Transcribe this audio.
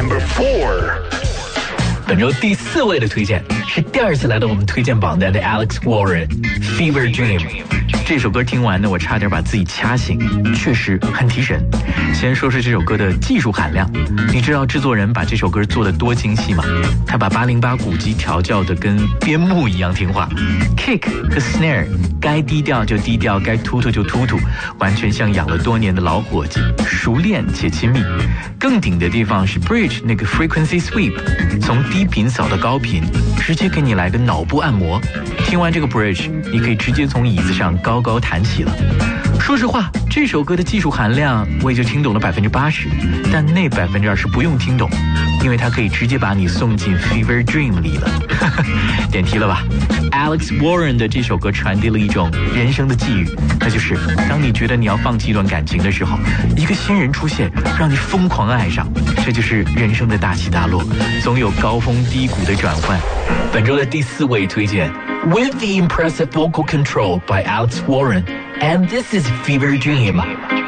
Number 4. 本周第4位的推荐是第2次来到我们推荐榜单的 Alex Warren Fever Dream。这首歌听完呢，我差点把自己掐醒，确实很提神。先说说这首歌的技术含量，你知道制作人把这首歌做得多精细吗？他把808鼓机调教得跟边牧一样听话 ，kick 和 snare 该低调就低调，该突突就突突，完全像养了多年的老伙计，熟练且亲密。更顶的地方是 bridge 那个 frequency sweep， 从低频扫到高频，直接给你来个脑部按摩。听完这个 bridge， 你可以直接从椅子上高高弹起了。说实话，这首歌的技术含量我也就听懂了80%，但那20%不用听懂，因为它可以直接把你送进 Fever Dream 里了。点题了吧？ Alex Warren 的这首歌传递了一种人生的际遇，那就是当你觉得你要放弃一段感情的时候，一个新人出现，让你疯狂爱上，这就是人生的大起大落，总有高峰低谷的转换。本周的第4位推荐 With the impressive vocal control by Alex Warren, and this is Fever Dream.